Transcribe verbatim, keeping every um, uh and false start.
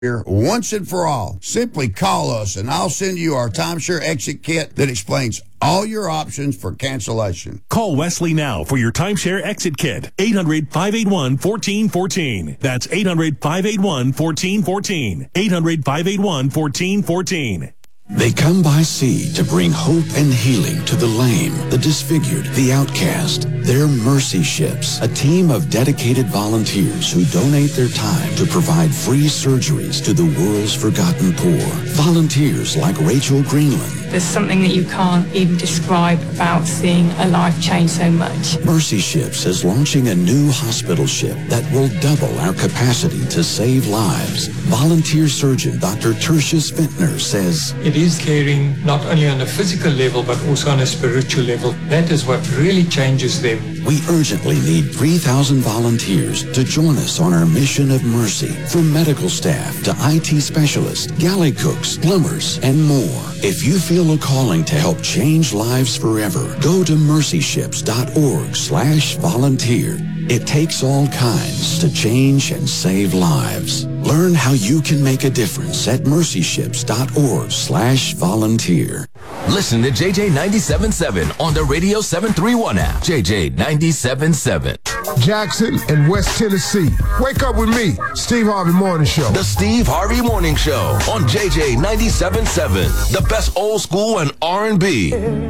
here once and for all. Simply call us and I'll send you our timeshare exit kit that explains all your options for cancellation. Call Wesley now for your timeshare exit kit. eight hundred, five eight one, one four one four. That's eight hundred, five eight one, one four one four. eight hundred, five eight one, one four one four. They come by sea to bring hope and healing to the lame, the disfigured, the outcast. They're Mercy Ships, a team of dedicated volunteers who donate their time to provide free surgeries to the world's forgotten poor. Volunteers like Rachel Greenland. There's something that you can't even describe about seeing a life change so much. Mercy Ships is launching a new hospital ship that will double our capacity to save lives. Volunteer surgeon Doctor Tertius Vintner says, it is caring not only on a physical level but also on a spiritual level. That is what really changes them. We urgently need three thousand volunteers to join us on our mission of mercy. From medical staff to I T specialists, galley cooks, plumbers, and more. If you feel a calling to help change lives forever, go to mercyships.org slash volunteer. It takes all kinds to change and save lives. Learn how you can make a difference at mercyships.org slash volunteer. Listen to J J ninety-seven point seven on the Radio seven thirty-one app. J J ninety-seven point seven. Jackson and West Tennessee. Wake up with me, Steve Harvey Morning Show. The Steve Harvey Morning Show on J J ninety-seven point seven. The best old school and R and B.